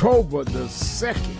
October the 2nd.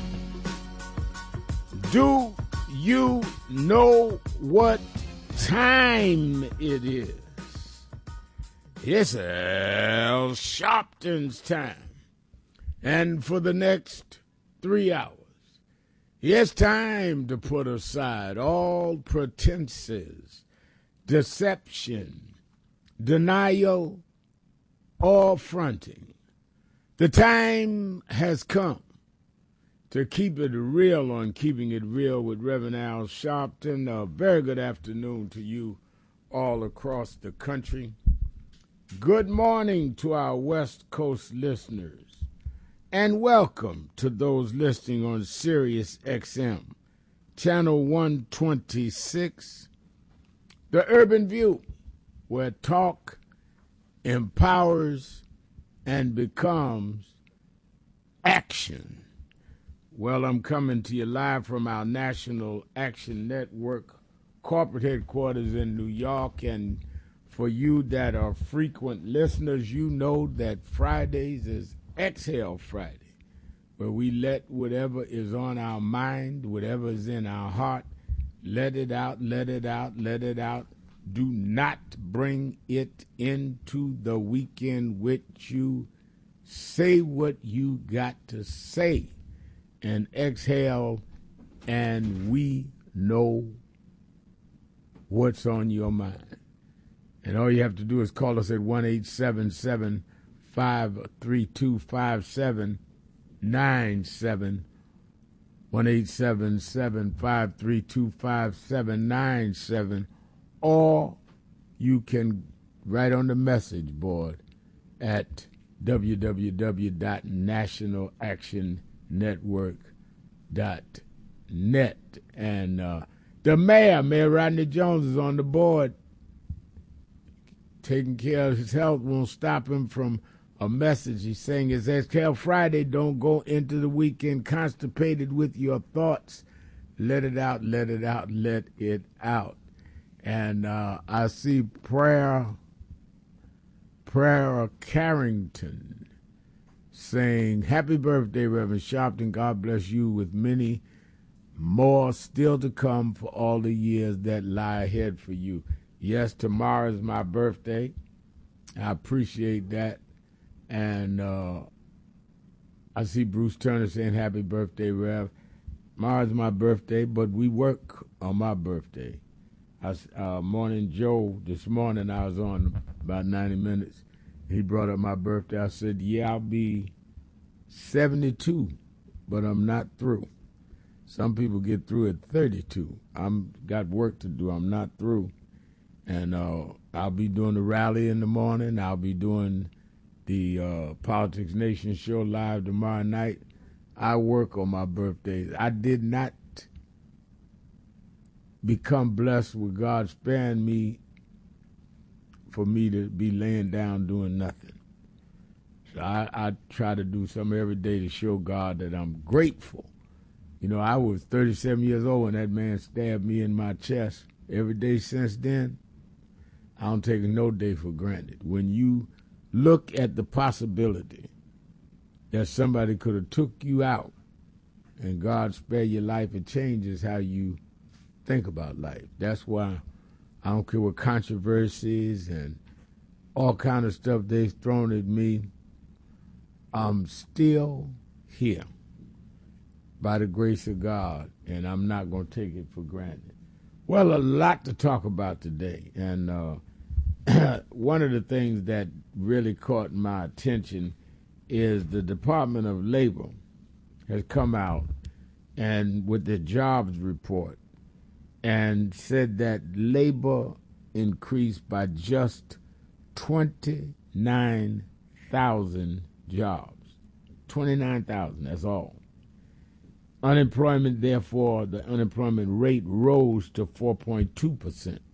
Do you know what time it is? It's Al Sharpton's time. And for the next 3 hours, it's time to put aside all pretenses, deception, denial, or fronting. The time has come to keep it real on Keeping It Real with Reverend Al Sharpton. A very good afternoon to you all across the country. Good morning to our West Coast listeners, and welcome to those listening on Sirius XM, Channel 126, The Urban View, where talk empowers and becomes action. Well, I'm coming to you live from our National Action Network corporate headquarters in New York. And for you that are frequent listeners, you know that Fridays is Exhale Friday, where we let whatever is on our mind, whatever is in our heart, let it out, let it out, let it out. Do not bring it into the weekend with you. Say what you got to say and exhale, and we know what's on your mind. And all you have to do is call us at 1-877-532-5797, 1-877-532-5797, or you can write on the message board at www.nationalactionnetwork.net. And the Mayor Rodney Jones, is on the board. Taking care of his health won't stop him from a message. He's saying it's Exhale Friday. Don't go into the weekend constipated with your thoughts. Let it out, let it out, let it out. And I see Prayer Carrington saying, happy birthday, Reverend Sharpton. God bless you with many more still to come for all the years that lie ahead for you. Yes, tomorrow is my birthday. I appreciate that. And I see Bruce Turner saying happy birthday, Rev. Tomorrow's my birthday, but we work on my birthday. Morning Joe, this morning I was on about 90 minutes. He brought up my birthday. I said, yeah, I'll be 72, but I'm not through. Some people get through at 32. I'm got work to do. I'm not through. And I'll be doing the rally in the morning. I'll be doing the Politics Nation show live tomorrow night. I work on my birthdays. I did not become blessed with God sparing me for me to be laying down doing nothing. So I try to do something every day to show God that I'm grateful. You know, I was 37 years old when that man stabbed me in my chest. Every day since then, I don't take no day for granted. When you look at the possibility that somebody could have took you out and God spare your life, it changes how you think about life. That's why I don't care what controversies and all kind of stuff they've thrown at me. I'm still here by the grace of God, and I'm not going to take it for granted. Well, a lot to talk about today, and one of the things that really caught my attention is the Department of Labor has come out and with the jobs report and said that labor increased by just 29,000 jobs. 29,000, that's all. Unemployment, therefore, the unemployment rate rose to 4.2%.